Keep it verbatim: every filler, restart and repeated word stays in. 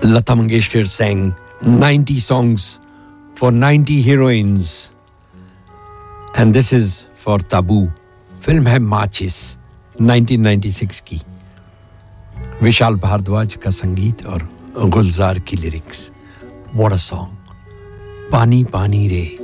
Lata Mangeshkar sang ninety songs for ninety heroines. And this is for Taboo. Film hai Maachis, nineteen ninety-six की. विशाल भारद्वाज का संगीत और गुलजार की lyrics. What a song. पानी पानी रे.